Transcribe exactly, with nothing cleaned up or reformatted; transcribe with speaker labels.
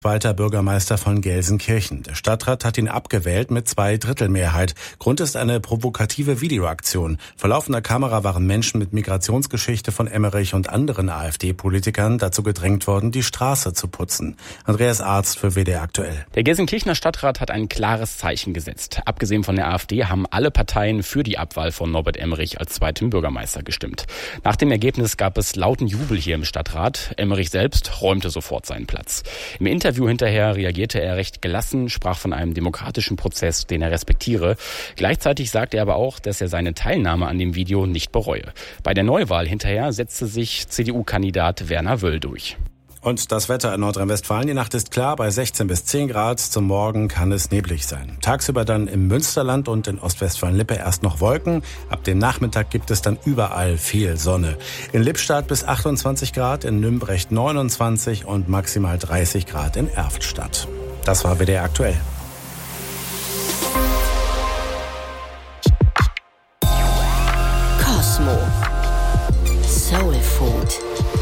Speaker 1: Weiter Bürgermeister von Gelsenkirchen. Der Stadtrat hat ihn abgewählt mit zwei Drittel Mehrheit. Grund ist eine provokative Videoaktion. Vor laufender Kamera waren Menschen mit Migrationsgeschichte von Emmerich und anderen AfD-Politikern dazu gedrängt worden, die Straße zu putzen. Andreas Arzt für W D R aktuell.
Speaker 2: Der Gelsenkirchener Stadtrat hat ein klares Zeichen gesetzt. Abgesehen von der AfD haben alle Parteien für die Abwahl von Norbert Emmerich als zweiten Bürgermeister gestimmt. Nach dem Ergebnis gab es lauten Jubel hier im Stadtrat. Emmerich selbst räumte sofort seinen Platz. Im Interview hinterher reagierte er recht gelassen, sprach von einem demokratischen Prozess, den er respektiere. Gleichzeitig sagte er aber auch, dass er seine Teilnahme an dem Video nicht bereue. Bei der Neuwahl hinterher setzte sich C D U-Kandidat Werner Wöll durch.
Speaker 1: Und das Wetter in Nordrhein-Westfalen, die Nacht ist klar bei sechzehn bis zehn Grad. Zum Morgen kann es neblig sein. Tagsüber dann im Münsterland und in Ostwestfalen-Lippe erst noch Wolken. Ab dem Nachmittag gibt es dann überall viel Sonne. In Lippstadt bis achtundzwanzig Grad, in Nümbrecht neunundzwanzig und maximal dreißig Grad in Erftstadt. Das war W D R aktuell.
Speaker 3: Cosmo. Soul Food.